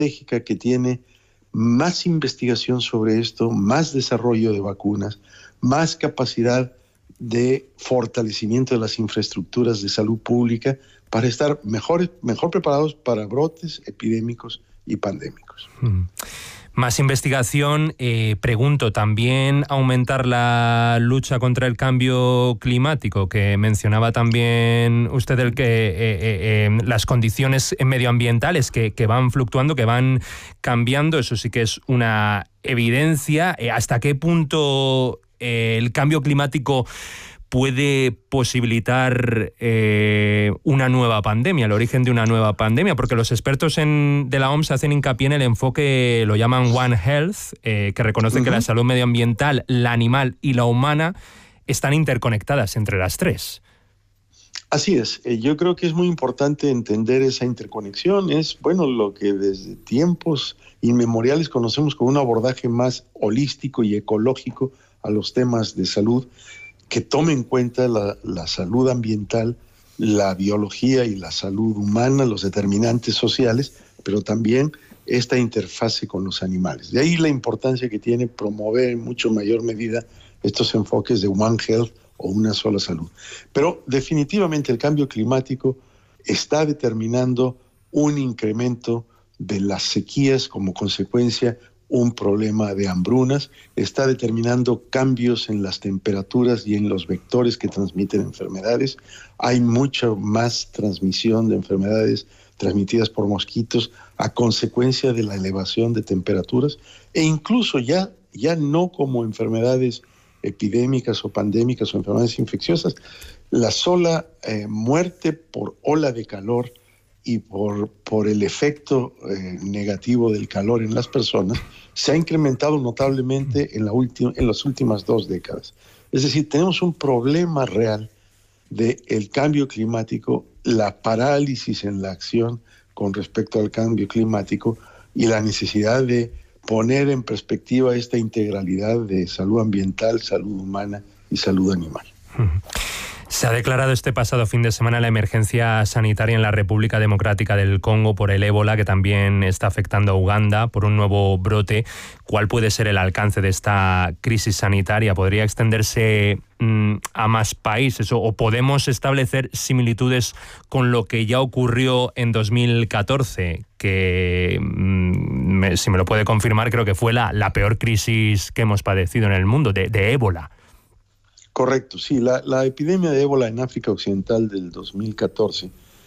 estratégica que tiene más investigación sobre esto, más desarrollo de vacunas, más capacidad de fortalecimiento de las infraestructuras de salud pública para estar mejor preparados para brotes epidémicos y pandémicos. Más investigación, pregunto, ¿también aumentar la lucha contra el cambio climático? Que mencionaba también usted las condiciones medioambientales que van fluctuando, que van cambiando, eso sí que es una evidencia. ¿Hasta qué punto el cambio climático puede posibilitar una nueva pandemia, el origen de una nueva pandemia? Porque los expertos de la OMS hacen hincapié en el enfoque, lo llaman One Health, que reconoce que la salud medioambiental, la animal y la humana están interconectadas entre las tres. Así es. Yo creo que es muy importante entender esa interconexión. Es, lo que desde tiempos inmemoriales conocemos como un abordaje más holístico y ecológico a los temas de salud, que tome en cuenta la salud ambiental, la biología y la salud humana, los determinantes sociales, pero también esta interfase con los animales. De ahí la importancia que tiene promover en mucho mayor medida estos enfoques de One Health o una sola salud. Pero definitivamente el cambio climático está determinando un incremento de las sequías como consecuencia, un problema de hambrunas, está determinando cambios en las temperaturas y en los vectores que transmiten enfermedades. Hay mucha más transmisión de enfermedades transmitidas por mosquitos a consecuencia de la elevación de temperaturas, e incluso ya no como enfermedades epidémicas o pandémicas o enfermedades infecciosas, la sola muerte por ola de calor y por el efecto negativo del calor en las personas se ha incrementado notablemente en las últimas 2 décadas. Es decir, tenemos un problema real del cambio climático, la parálisis en la acción con respecto al cambio climático y la necesidad de poner en perspectiva esta integralidad de salud ambiental, salud humana y salud animal. Se ha declarado este pasado fin de semana la emergencia sanitaria en la República Democrática del Congo por el ébola, que también está afectando a Uganda por un nuevo brote. ¿Cuál puede ser el alcance de esta crisis sanitaria? ¿Podría extenderse a más países o podemos establecer similitudes con lo que ya ocurrió en 2014, que, si me lo puede confirmar, creo que fue la peor crisis que hemos padecido en el mundo de ébola? Correcto, sí. La epidemia de ébola en África Occidental del 2014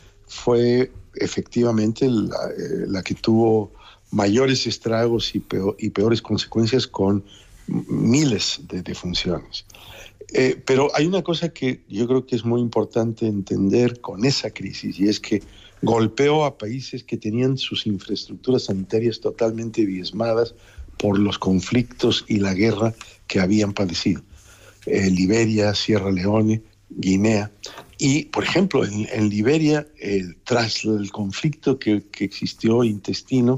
fue efectivamente la que tuvo mayores estragos y peores consecuencias, con miles de defunciones. Pero hay una cosa que yo creo que es muy importante entender con esa crisis, y es que golpeó a países que tenían sus infraestructuras sanitarias totalmente diezmadas por los conflictos y la guerra que habían padecido. Liberia, Sierra Leone, Guinea. Y, por ejemplo, en Liberia, tras el conflicto que existió intestino,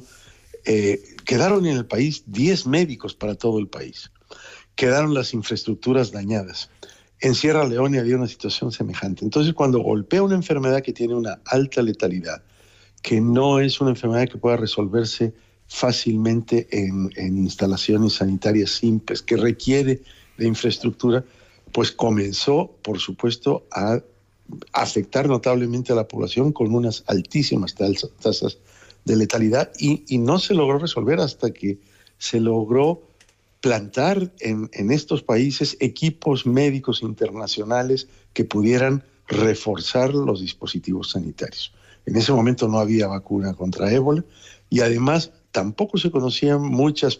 quedaron en el país 10 médicos para todo el país. Quedaron las infraestructuras dañadas. En Sierra Leone había una situación semejante. Entonces, cuando golpea una enfermedad que tiene una alta letalidad, que no es una enfermedad que pueda resolverse fácilmente en instalaciones sanitarias simples, que requiere de infraestructura, pues comenzó, por supuesto, a afectar notablemente a la población con unas altísimas tasas de letalidad, y no se logró resolver hasta que se logró plantar en estos países equipos médicos internacionales que pudieran reforzar los dispositivos sanitarios. En ese momento no había vacuna contra ébola, y además tampoco se conocían muchos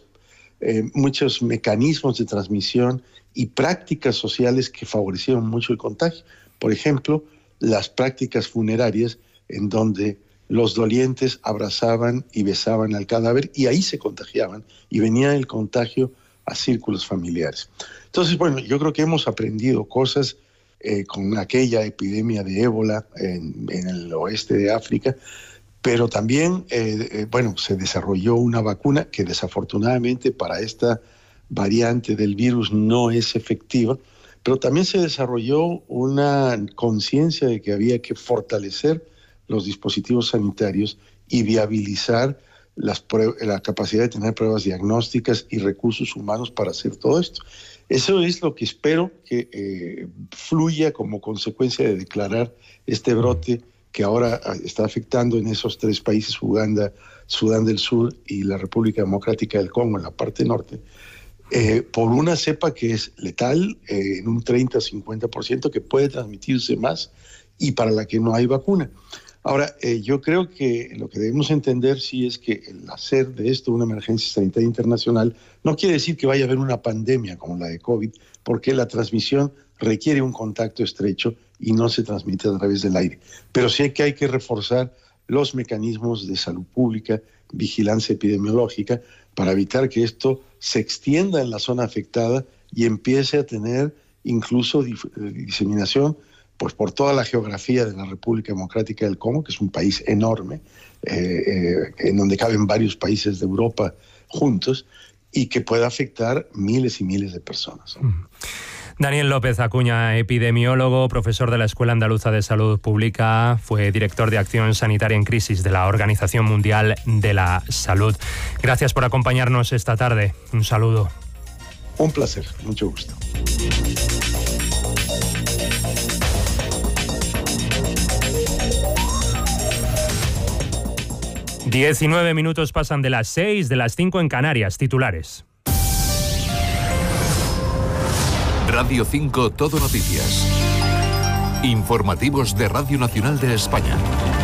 mecanismos de transmisión y prácticas sociales que favorecieron mucho el contagio. Por ejemplo, las prácticas funerarias, en donde los dolientes abrazaban y besaban al cadáver, y ahí se contagiaban, y venía el contagio a círculos familiares. Entonces, yo creo que hemos aprendido cosas con aquella epidemia de ébola en el oeste de África, pero también, se desarrolló una vacuna que desafortunadamente para esta variante del virus no es efectiva, pero también se desarrolló una conciencia de que había que fortalecer los dispositivos sanitarios y viabilizar la capacidad de tener pruebas diagnósticas y recursos humanos para hacer todo esto. Eso es lo que espero que fluya como consecuencia de declarar este brote que ahora está afectando en esos 3 países, Uganda, Sudán del Sur y la República Democrática del Congo en la parte norte, por una cepa que es letal en un 30-50%, que puede transmitirse más y para la que no hay vacuna. Ahora, yo creo que lo que debemos entender sí es que el hacer de esto una emergencia sanitaria internacional no quiere decir que vaya a haber una pandemia como la de COVID, porque la transmisión requiere un contacto estrecho y no se transmite a través del aire. Pero sí que hay que reforzar los mecanismos de salud pública, vigilancia epidemiológica, para evitar que esto se extienda en la zona afectada y empiece a tener incluso diseminación pues por toda la geografía de la República Democrática del Congo, que es un país enorme, en donde caben varios países de Europa juntos, y que pueda afectar miles y miles de personas, ¿no? Daniel López Acuña, epidemiólogo, profesor de la Escuela Andaluza de Salud Pública, fue director de Acción Sanitaria en Crisis de la Organización Mundial de la Salud. Gracias por acompañarnos esta tarde. Un saludo. Un placer, mucho gusto. ...19 pasan de las 6, de las 5 en Canarias. Titulares. Radio 5 Todo Noticias. Informativos de Radio Nacional de España.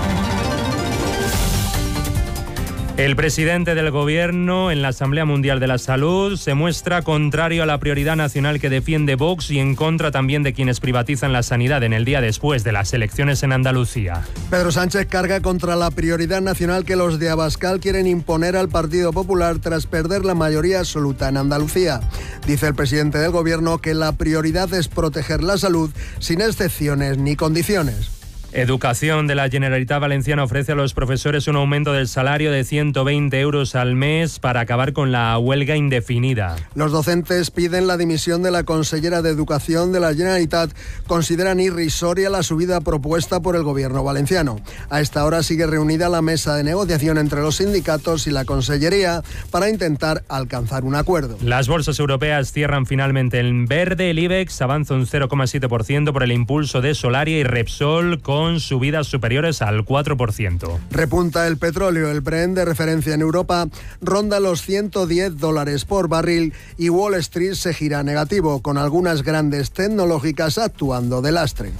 El presidente del Gobierno en la Asamblea Mundial de la Salud se muestra contrario a la prioridad nacional que defiende Vox y en contra también de quienes privatizan la sanidad en el día después de las elecciones en Andalucía. Pedro Sánchez carga contra la prioridad nacional que los de Abascal quieren imponer al Partido Popular tras perder la mayoría absoluta en Andalucía. Dice el presidente del Gobierno que la prioridad es proteger la salud sin excepciones ni condiciones. Educación de la Generalitat Valenciana ofrece a los profesores un aumento del salario de 120 euros al mes para acabar con la huelga indefinida. Los docentes piden la dimisión de la consellera de Educación de la Generalitat. Consideran irrisoria la subida propuesta por el Gobierno valenciano. A esta hora sigue reunida la mesa de negociación entre los sindicatos y la consellería para intentar alcanzar un acuerdo. Las bolsas europeas cierran finalmente en verde. El IBEX avanza un 0,7% por el impulso de Solaria y Repsol con subidas superiores al 4%. Repunta el petróleo. El Brent, de referencia en Europa, ronda los $110 por barril y Wall Street se gira negativo, con algunas grandes tecnológicas actuando de lastre.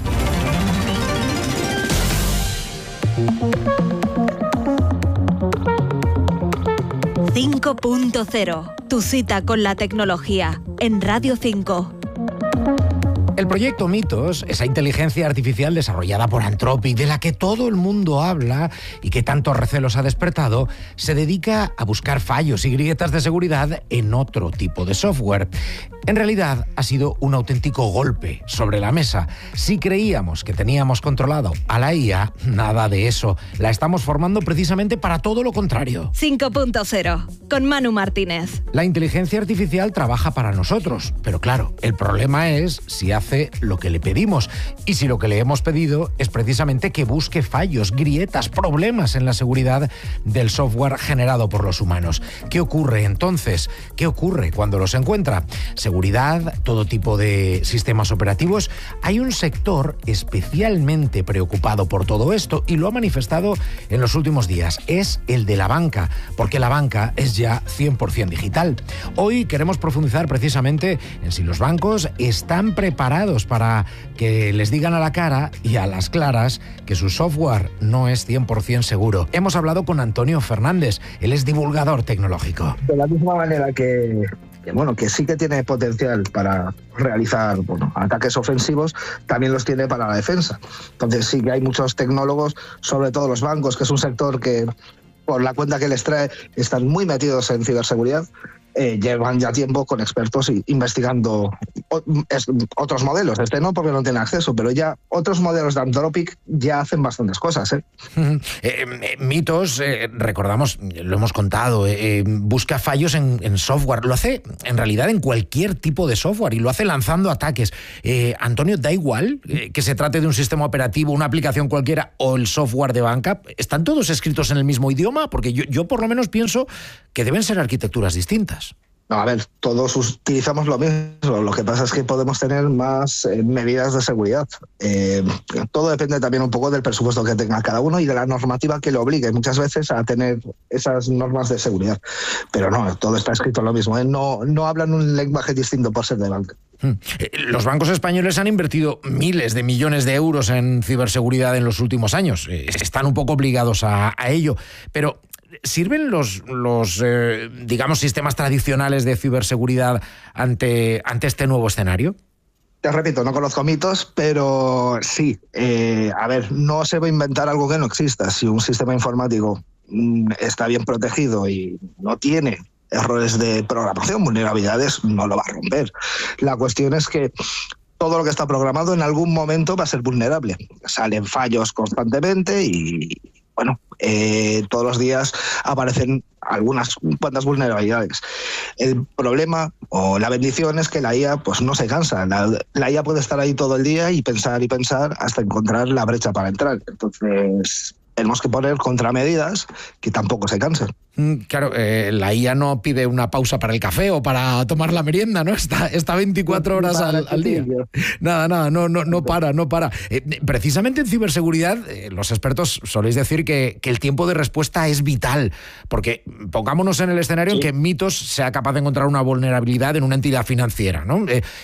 .0, tu cita con la tecnología en Radio 5. El proyecto Mitos, esa inteligencia artificial desarrollada por Anthropic, de la que todo el mundo habla y que tantos recelos ha despertado, se dedica a buscar fallos y grietas de seguridad en otro tipo de software. En realidad ha sido un auténtico golpe sobre la mesa. Si creíamos que teníamos controlado a la IA, nada de eso. La estamos formando precisamente para todo lo contrario. 5.0, con Manu Martínez. La inteligencia artificial trabaja para nosotros, pero claro, el problema es si hace lo que le pedimos. Y si lo que le hemos pedido es precisamente que busque fallos, grietas, problemas en la seguridad del software generado por los humanos. ¿Qué ocurre entonces? ¿Qué ocurre cuando los encuentra? Seguridad, todo tipo de sistemas operativos. Hay un sector especialmente preocupado por todo esto y lo ha manifestado en los últimos días. Es el de la banca, porque la banca es ya 100% digital. Hoy queremos profundizar precisamente en si los bancos están preparados para que les digan a la cara y a las claras que su software no es 100% seguro. Hemos hablado con Antonio Fernández, él es divulgador tecnológico. De la misma manera que sí que tiene potencial para realizar ataques ofensivos, también los tiene para la defensa. Entonces sí que hay muchos tecnólogos, sobre todo los bancos, que es un sector que, por la cuenta que les trae, están muy metidos en ciberseguridad. llevan ya tiempo con expertos investigando otros modelos. Este no, porque no tiene acceso, pero ya otros modelos de Anthropic ya hacen bastantes cosas. Mitos, recordamos, lo hemos contado, busca fallos en software. Lo hace en realidad en cualquier tipo de software y lo hace lanzando ataques. Antonio, ¿da igual que se trate de un sistema operativo, una aplicación cualquiera o el software de backup? ¿Están todos escritos en el mismo idioma? Porque yo por lo menos pienso que deben ser arquitecturas distintas. No, a ver, todos utilizamos lo mismo. Lo que pasa es que podemos tener más medidas de seguridad. Todo depende también un poco del presupuesto que tenga cada uno y de la normativa que le obligue muchas veces a tener esas normas de seguridad. Pero no, todo está escrito lo mismo. No hablan un lenguaje distinto por ser de banca. Los bancos españoles han invertido miles de millones de euros en ciberseguridad en los últimos años. Están un poco obligados a ello. Pero ¿sirven los digamos, sistemas tradicionales de ciberseguridad ante este nuevo escenario? Te repito, no conozco mitos, pero sí. A ver, no se va a inventar algo que no exista. Si un sistema informático está bien protegido y no tiene errores de programación, vulnerabilidades, no lo va a romper. La cuestión es que todo lo que está programado en algún momento va a ser vulnerable. Salen fallos constantemente y, bueno, todos los días aparecen algunas cuantas vulnerabilidades. El problema o la bendición es que la IA pues no se cansa. La IA puede estar ahí todo el día y pensar hasta encontrar la brecha para entrar. Entonces tenemos que poner contramedidas que tampoco se cansen. Claro, la IA no pide una pausa para el café o para tomar la merienda, ¿no? Está 24 horas al día. Nada, no para. Precisamente en ciberseguridad, los expertos soléis decir que el tiempo de respuesta es vital, porque pongámonos en el escenario en que Mitos sea capaz de encontrar una vulnerabilidad en una entidad financiera, ¿no?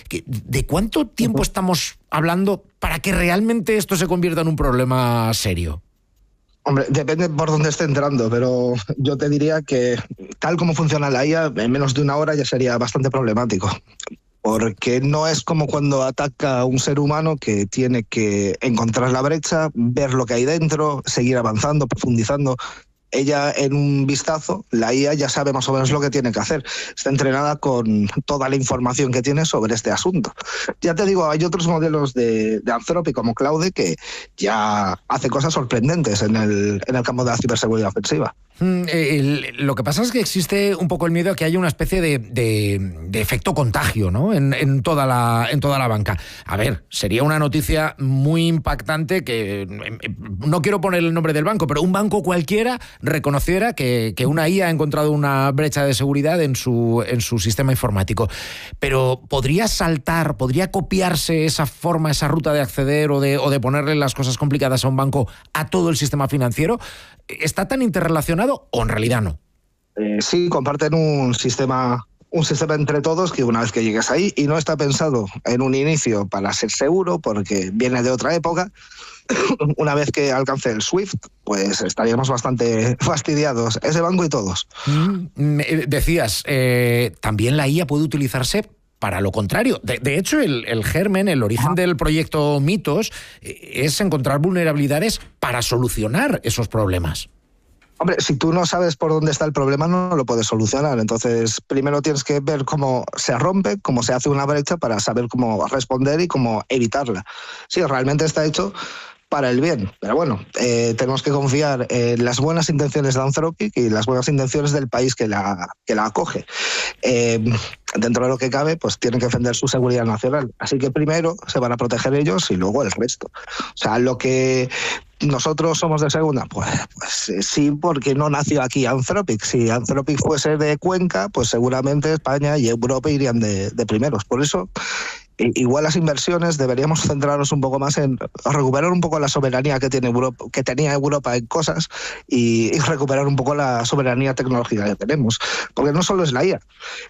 ¿De cuánto tiempo estamos hablando para que realmente esto se convierta en un problema serio? Hombre, depende por dónde esté entrando, pero yo te diría que tal como funciona la IA, en menos de una hora ya sería bastante problemático. Porque no es como cuando ataca a un ser humano que tiene que encontrar la brecha, ver lo que hay dentro, seguir avanzando, profundizando. Ella, en un vistazo, la IA ya sabe más o menos lo que tiene que hacer. Está entrenada con toda la información que tiene sobre este asunto. Ya te digo, hay otros modelos de Anthropic como Claude que ya hace cosas sorprendentes en el campo de la ciberseguridad ofensiva. Lo que pasa es que existe un poco el miedo a que haya una especie de efecto contagio, ¿no? en toda la banca. A ver, sería una noticia muy impactante que no quiero poner el nombre del banco, pero un banco cualquiera reconociera que una IA ha encontrado una brecha de seguridad en su sistema informático. Pero ¿podría copiarse esa forma, esa ruta de acceder o de ponerle las cosas complicadas a un banco a todo el sistema financiero? ¿Está tan interrelacionado o en realidad no? Sí, comparten un sistema entre todos que una vez que llegues ahí, y no está pensado en un inicio para ser seguro porque viene de otra época, una vez que alcance el SWIFT, pues estaríamos bastante fastidiados, ese banco y todos. Decías, también la IA puede utilizarse para lo contrario. De hecho, el germen, el origen del proyecto Mitos es encontrar vulnerabilidades para solucionar esos problemas. Hombre, si tú no sabes por dónde está el problema, no lo puedes solucionar. Entonces, primero tienes que ver cómo se rompe, cómo se hace una brecha para saber cómo responder y cómo evitarla. Sí, realmente está hecho para el bien, pero bueno, tenemos que confiar en las buenas intenciones de Anthropic y las buenas intenciones del país que la acoge. Dentro de lo que cabe, pues tienen que defender su seguridad nacional. Así que primero se van a proteger ellos y luego el resto. O sea, lo que nosotros somos de segunda, pues sí, porque no nació aquí Anthropic. Si Anthropic fuese de Cuenca, pues seguramente España y Europa irían de primeros. Por eso, igual las inversiones deberíamos centrarnos un poco más en recuperar un poco la soberanía que tenía Europa en cosas y recuperar un poco la soberanía tecnológica que tenemos. Porque no solo es la IA.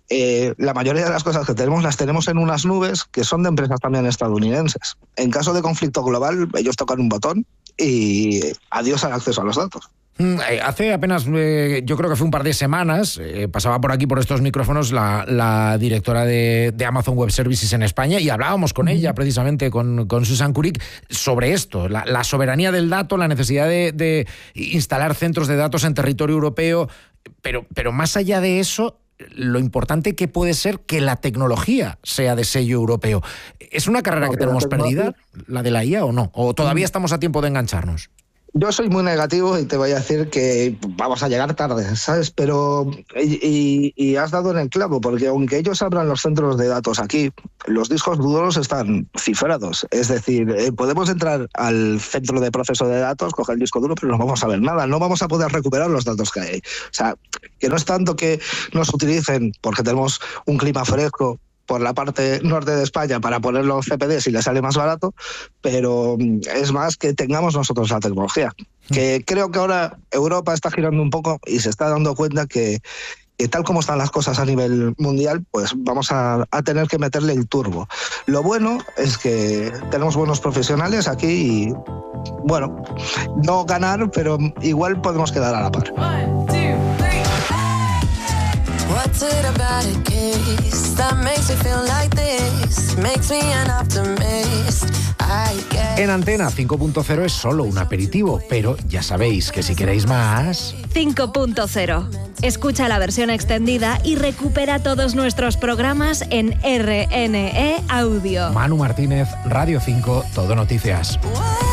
La mayoría de las cosas que tenemos las tenemos en unas nubes que son de empresas también estadounidenses. En caso de conflicto global, ellos tocan un botón y adiós al acceso a los datos. Hace apenas, yo creo que fue un par de semanas, pasaba por aquí, por estos micrófonos, la directora de Amazon Web Services en España, y hablábamos con ella, precisamente con Susan Kurik, sobre esto, la soberanía del dato, la necesidad de instalar centros de datos en territorio europeo, pero más allá de eso, lo importante que puede ser que la tecnología sea de sello europeo. ¿Es una carrera que tenemos perdida, la de la IA, o no? ¿O todavía estamos a tiempo de engancharnos? Yo soy muy negativo y te voy a decir que vamos a llegar tarde, ¿sabes? Pero y has dado en el clavo, porque aunque ellos abran los centros de datos aquí, los discos duros están cifrados. Es decir, podemos entrar al centro de proceso de datos, coger el disco duro, pero no vamos a ver nada, no vamos a poder recuperar los datos que hay. O sea, que no es tanto que nos utilicen porque tenemos un clima fresco por la parte norte de España para poner los CPDs y les sale más barato, pero es más que tengamos nosotros la tecnología. Que creo que ahora Europa está girando un poco y se está dando cuenta que tal como están las cosas a nivel mundial, pues vamos a tener que meterle el turbo. Lo bueno es que tenemos buenos profesionales aquí y, bueno, no ganar, pero igual podemos quedar a la par. What's it about a kiss that makes me feel like this? Makes me an optimist. En Antena 5.0 es solo un aperitivo, pero ya sabéis que si queréis más... 5.0. Escucha la versión extendida y recupera todos nuestros programas en RNE Audio. Manu Martínez, Radio 5, Todo Noticias.